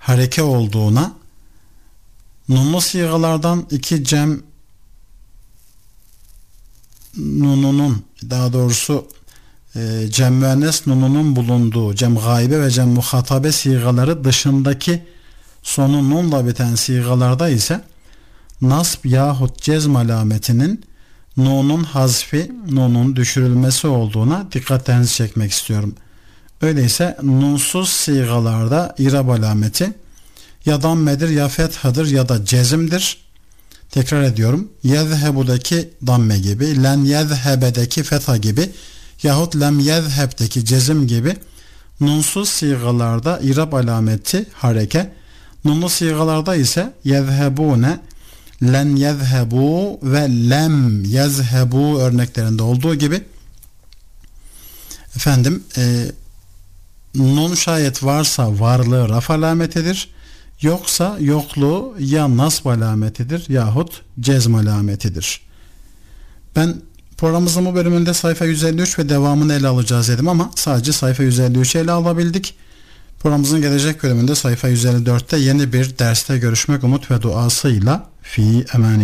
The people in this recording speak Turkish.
hareke olduğuna, nunlu sigalardan iki cem nununun, daha doğrusu cem müennes nununun bulunduğu cem gaibe ve cem muhatabe sigaları dışındaki sonu nunla biten sigalarda ise nasb yahut cezm alametinin nunun hazfi, nunun düşürülmesi olduğuna dikkatlerinizi çekmek istiyorum. Öyleyse nunsuz sigalarda irab alameti ya dammedir, ya fethadır ya da cezimdir. Tekrar ediyorum. Yezhebu'daki damme gibi, len yezhebe'deki fetha gibi yahut lem yezheb'deki cezim gibi nunsuz sigalarda irab alameti hareke, nunlu sigalarda ise yezhebune, len yezhebu ve lem yezhebu örneklerinde olduğu gibi nun şayet varsa varlığı raf alametidir, yoksa yokluğu ya nasb alametidir yahut cezm alametidir. Ben programımızın bu bölümünde sayfa 153 ve devamını ele alacağız dedim ama sadece sayfa 153'ü ele alabildik. Programımızın gelecek bölümünde sayfa 154'te yeni bir derste görüşmek umut ve duasıyla fi emani.